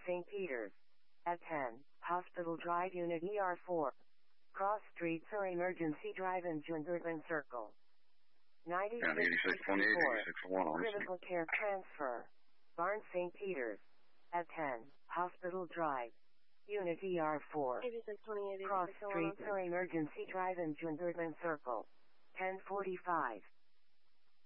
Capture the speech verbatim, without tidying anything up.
Saint Peter's. At ten, Hospital Drive Unit E R four. Cross Street Sur Emergency Drive in Jungertman Circle. ninety-six sixty-four. Critical Care Transfer. Barnes Saint Peter's. At ten, Hospital Drive. Unit E R four. Cross Street Sur Emergency Drive in Jungertman Circle. ten forty-five.